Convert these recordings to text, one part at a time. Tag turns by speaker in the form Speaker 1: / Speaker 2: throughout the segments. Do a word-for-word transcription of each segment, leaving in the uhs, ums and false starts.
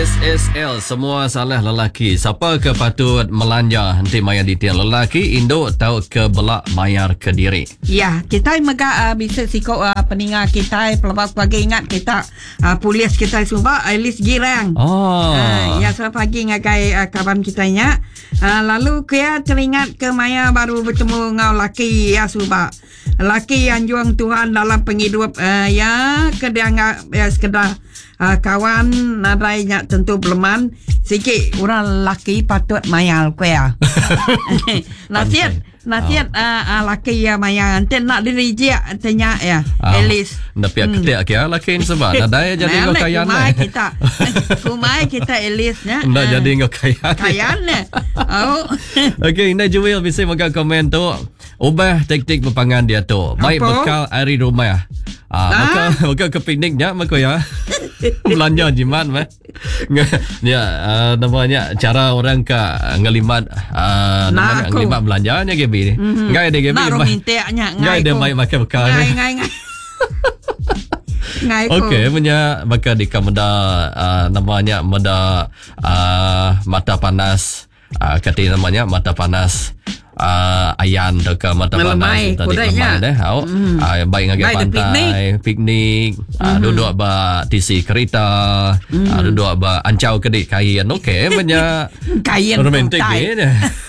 Speaker 1: S S L semua salah lelaki. Siapa ke patut melanja nanti maya di tiang lelaki induk tahu ke belak mayar ke diri.
Speaker 2: Ya, kita mega uh, bisa sikok uh, peningat kita pelepas pagi ingat kita uh, polis kita semua Elis Girang.
Speaker 1: Oh.
Speaker 2: Uh, ya selamat pagi ngagai uh, kawan kita nya. Uh, lalu kia teringat ke maya baru bertemu ngau laki ya suba. Laki yang juang Tuhan dalam penghidup uh, ya kedang ya sekedar Uh, kawan nadainya tentu beleman sikit orang laki patut mayal kuya. nasihat nasihat oh. uh, uh, laki ya mayal ante nak diri dia tanya ya oh. Elis
Speaker 1: ndak pihak hmm. ketik kia laki sebab nadai jadi ngau kaya
Speaker 2: kumai kita kumai kita Elis nya
Speaker 1: ndak uh, jadi ngau kaya
Speaker 2: kaya ne oh.
Speaker 1: Okey ina Juwil bisa makan komen tu ubah taktik berpangan dia tu baik bekal hari rumah. Ah, maka maka ke pikniknya maka ya belanja jimat mah. Ya, uh, namanya cara orang ke ngelimat uh, namanya ngelimat belanjanya gebi ni. Enggak ada gebi.
Speaker 2: Nak romantiknya
Speaker 1: enggak ada mai makan bekal.
Speaker 2: Ngai ngai ngai. Ngai.
Speaker 1: Okey, punya maka di kamera uh, namanya meda uh, mata panas uh, kata namanya mata panas. Uh, ayan dekat mata panas tadi kemarin deh, au mm. uh, baik ngagi pantai, piknik, uh, mm. duduk ba tisi kereta, mm. uh, duduk ba ancau kedik kain, okey banyak
Speaker 2: kain
Speaker 1: romantik ni.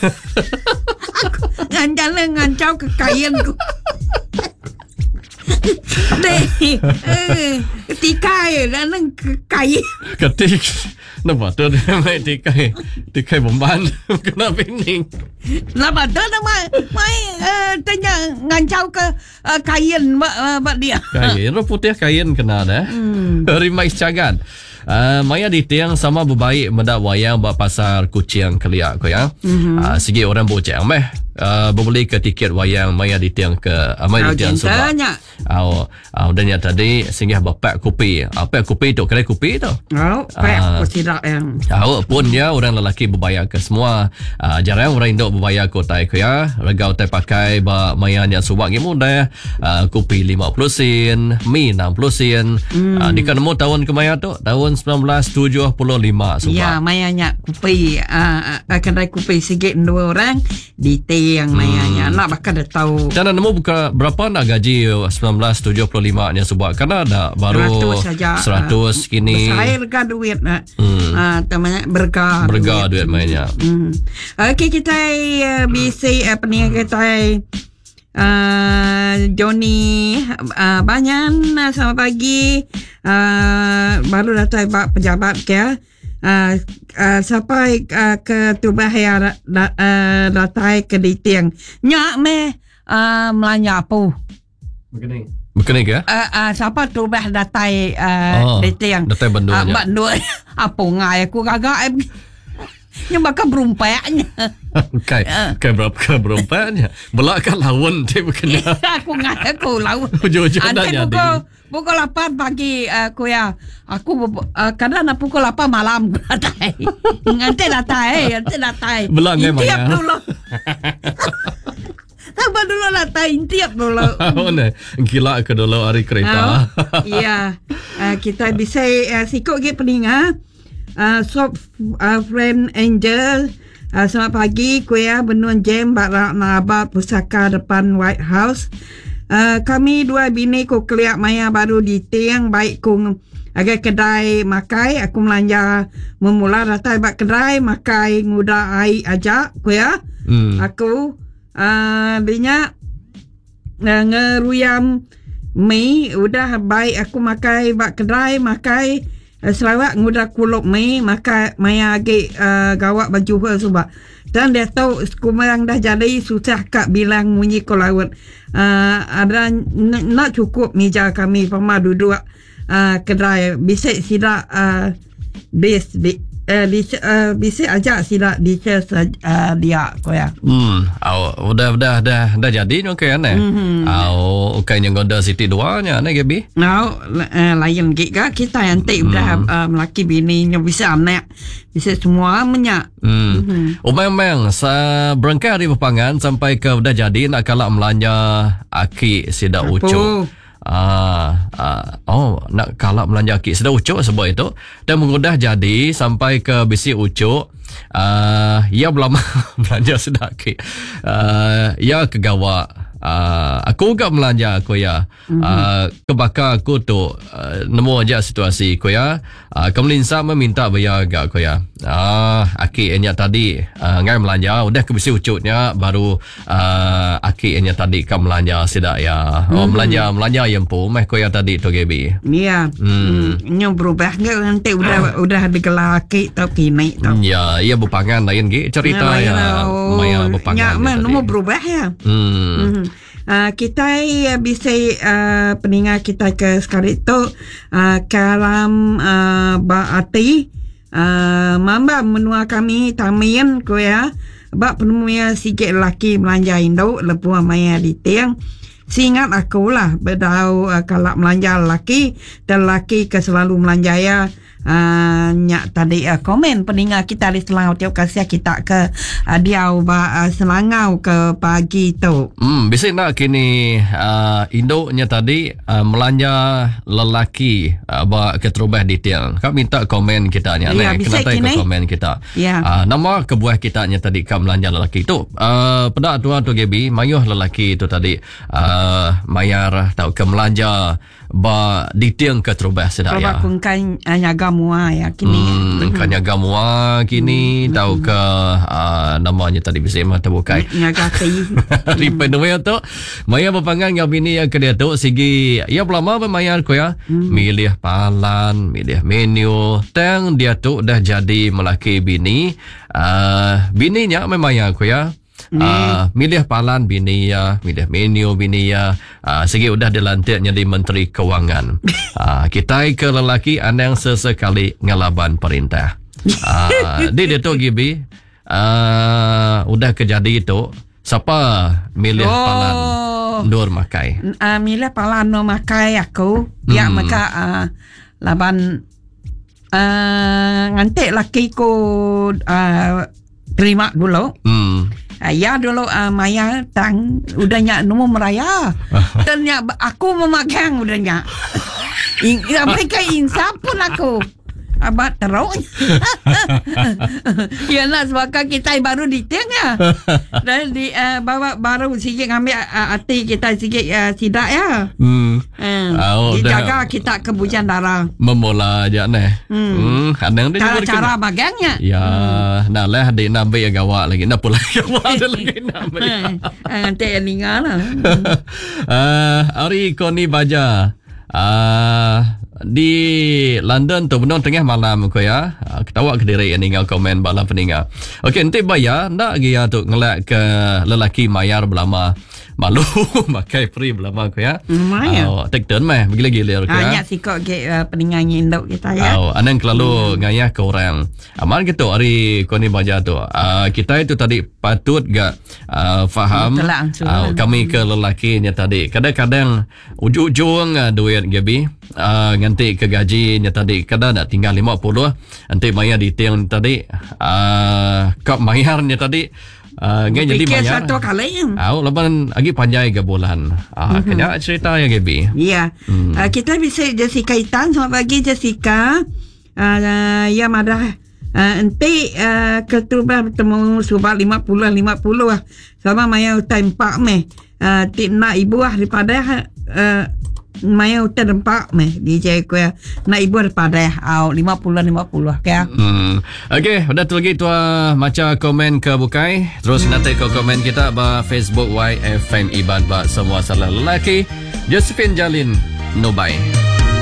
Speaker 2: Ngancau ngancau ke kain ku. Deh, tikai dan kain.
Speaker 1: Ketik. Nampak tu dia main tikai tikai bomban kena pening.
Speaker 2: Nampak tu nama mai uh, tanya ngancau ke uh, kain mak uh, dia.
Speaker 1: Kain ro putih kain kena dah. Hmm. Rimai cagan. Uh, maya di tiang sama berbaik mendak wayang buat pasar kucing keliak ko ya. Mm-hmm. Uh, segi orang boceng meh. Uh, berbeli ke tiket wayang maya di tiang ke uh, maya di tiang sebab. Oh, uh, dan ya tadi singgah bapak kopi. Apa uh, kopi tu? Kedai kopi tu.
Speaker 2: Oh, pak kopi dak yang.
Speaker 1: Oh, pun dia orang lelaki berbayar ke semua. Uh, jarang orang Indo berbayar ko tai ko ya. Regau tai pakai ba maya nya subak gi mudah. Uh, kopi lima puluh sen, mi enam puluh sen. Mm. Uh, di kanemu tahun kemaya tu? Tahun sembilan belas tujuh puluh lima subak.
Speaker 2: Ya, mayanya kopi uh, uh, kedai kopi sikit dua orang di yang mayanya hmm. nak bakal dah tahu.
Speaker 1: Jangan nemu buka berapa nak gaji sembilan belas tujuh puluh lima nya sebab karena ada baru seratus uh, kini. Besar
Speaker 2: harga duit nak. Hmm. Uh, namanya berga.
Speaker 1: Berga duit, duit mainnya.
Speaker 2: Hmm. Okey kita uh, bisa apa ni kita uh, Johnny uh, Banyan uh, selamat pagi. Uh, baru datang Pak pejabat ke. Uh, uh, sampai uh, ke Tubah ya da, uh, datai ke di tiang nyak me uh, melanya apa
Speaker 1: begini begini ke
Speaker 2: uh, uh, siapa Tubah datai uh,
Speaker 1: oh,
Speaker 2: di tiang
Speaker 1: datai bandua uh,
Speaker 2: bandua apa ngai aku kagak yang bakal berumpaknya
Speaker 1: kai uh. kai berapa kai berumpaknya belak kan lawan tu bukan
Speaker 2: aku ngai aku lawan
Speaker 1: ujung-ujung dah jadi
Speaker 2: pukul lapan pagi aku uh, ya aku uh, kadang nak pukul lapan malam datai nanti datai nanti datai
Speaker 1: belak ngai
Speaker 2: tiap dulu tambah dulu datai tiap dulu
Speaker 1: oh ne gila ke dulu hari kereta
Speaker 2: iya uh, kita bisa uh, sikok ge peningat uh, shop uh, friend Angel. Uh, selamat pagi kuya benun jam barak nabat pusaka depan White House. Uh, kami dua bini ku keliak maya baru di tiang baik ku agak kedai makai aku melanja memula datang bak kedai makai nguda ai aja kuya. Hmm. Aku uh, dinyak uh, ngeruyam mi udah baik aku makai bak kedai makai uh, selawat nguda kuluk mi makai maya agi uh, gawak baju sebab dan dia tahu kumang dah jadi susah kak bilang munyi ko laut uh, ada n- nak cukup meja kami pama duduk uh, kedai bisa sila uh, bis di uh, bisa uh, bisa aja sila di uh, dia ko ya
Speaker 1: hmm au udah udah dah dah jadi okey kan eh mm-hmm. au okey yang gonda city dua nya ne gebi
Speaker 2: now uh, lain giga kita yang tak mm. udah uh, melaki bini nya bisa anak bisa semua menyak. Hmm.
Speaker 1: Mm-hmm. Oh memang sa berangkat dari Pepangan sampai ke udah jadi nak kalak melanja aki sidak ucuk. Ah, ah, oh, nak kalap melanja kit sudah ucuk sebab itu dan mengudah jadi sampai ke bisi ucuk. Uh, ia belum belanja sudah kit. Uh, ia kegawak. Uh, aku juga belanja aku ya. Mm-hmm. Uh, kebakar aku tu uh, nemu aja situasi aku ya. Uh, Kemelinsa meminta bayar agak aku ya. Ah, uh, aki enya tadi uh, ngai belanja udah ke bisi ucuknya baru uh, aki enya tadi kam belanja sidak ya. Oh mm-hmm. belanja belanja yang pun meh aku ya tadi tu Gaby.
Speaker 2: Ya. Hmm. Nya berubah ke nanti udah uh. udah digelar aki tau kini tau.
Speaker 1: Ya, ia berpangan lain ge cerita ya. Maya berpangan.
Speaker 2: Ya, mana mau berubah ya.
Speaker 1: Hmm.
Speaker 2: Mm-hmm. Uh, kita uh, bisa uh, peninggal kita ke sekarang itu uh, karam uh, baati uh, mamba menua kami tamian ko ya bak penemuan sikit lelaki melanja Indo lepu maya di tiang singat aku lah bedau uh, kalau melanja lelaki dan lelaki ke selalu melanja ya. Uh, nyak tadi uh, komen peninggal kita di Selangau tiap kasih kita ke uh, dia uh, Selangau ke pagi tu.
Speaker 1: Hmm, bisa nak kini uh, Indo-nya tadi uh, melanja lelaki uh, ba keterubah di tiang. Kau minta komen kita nya
Speaker 2: ya,
Speaker 1: ne kenapa ke komen kita.
Speaker 2: Ya.
Speaker 1: Uh, nama kebuah kita nya tadi kau melanja lelaki tu. Uh, pada tua tu Gaby, mayuh lelaki tu tadi uh, mayar tau ke melanja ba di tiang keterubah sedaya.
Speaker 2: Bapa kungkan nyaga mua ya kini.
Speaker 1: Hmm, kan nyaga mua kini hmm. tahu ke uh, namanya tadi bisa mah terbukai.
Speaker 2: Nyaga tei.
Speaker 1: Ripen dia tu. Maya berpangan ngau bini yang kedua tu sigi ya lama bermayar ko ya. Hmm. Milih palan, milih menu. Tang dia tu dah jadi melaki bini. Uh, bininya memayar ko ya. Mm. Uh, milih palan bini ya, milih menu bini ya. Uh, segi udah dilantik jadi Menteri Kewangan. Uh, kita ke lelaki anang sesekali ngelaban perintah. Uh, dia dia tu Gibi. Uh, udah kejadi itu. Siapa milih oh. palan Nur makai?
Speaker 2: Uh, milih palan Nur makai aku. Hmm. Ya maka uh, laban uh, ngantik laki ko uh, terima dulu. Hmm. Uh, ya dulu uh, Maya tang udahnya nombor meraya. Ternyata aku memegang udahnya. In, mereka insaf pun aku. Abah terus. Ya nak sebab kita baru di tengah. Dan di uh, bawa baru sikit ambil uh, hati kita sikit uh, sidak ya. Hmm. Uh, oh, dijaga kita kebujan darah.
Speaker 1: Memula aja neh. Hmm. Hmm.
Speaker 2: Cara-cara magangnya.
Speaker 1: Ya, hmm. nah lah di nabi yang gawak lagi. Nak pula gawak ada lagi nabi.
Speaker 2: Nanti yang tinggal lah.
Speaker 1: Uh, Ari Koni Baja. Ah, uh, di London tu benar tengah malam ko ya. Uh, ketawa ke diri yang tinggal komen bala peninggal. Okey, nanti bayar ndak dia tu ngelak ke lelaki mayar belama. Malu makai free belama ko ya.
Speaker 2: Maya.
Speaker 1: Oh, tek turn meh gila-gila ko ya.
Speaker 2: Banyak sikok ke uh, peninggal induk kita ya.
Speaker 1: Oh, anang kelalu hmm. ngayah ke orang. Aman gitu hari ko ni baca tu. Uh, kita itu tadi patut gak uh, faham uh, kami ke lelakinya tadi. Kadang-kadang ujung-ujung uh, duit Gaby uh, nganti ke gajinya tadi. Kadang nak tinggal lima puluh nanti bayar di tiang tadi. Uh, kap bayarnya tadi Uh,
Speaker 2: Fikir
Speaker 1: jadi bayar
Speaker 2: satu kali.
Speaker 1: Ah, lepas lagi panjang ke bulan. Ah, mm-hmm. Kena cerita ya Gaby.
Speaker 2: Ya. Hmm. Uh, kita bisa Jessica kaitan selamat pagi Jessica. Uh, ya madah uh, nanti uh, keturunan bertemu subah lima puluh lima puluh lah. Sama maya utai empat meh. Uh, tik nak ibu lah daripada uh, maya utai empat meh. D J ku ya. Nak ibu daripada au lima puluh lima puluh ya.
Speaker 1: Hmm. Okey, udah tu lagi tua macam komen ke bukai. Terus hmm. nanti ke komen kita ba Facebook Y F M Ibad ba semua salah lelaki. Josephine Jalin, no bye.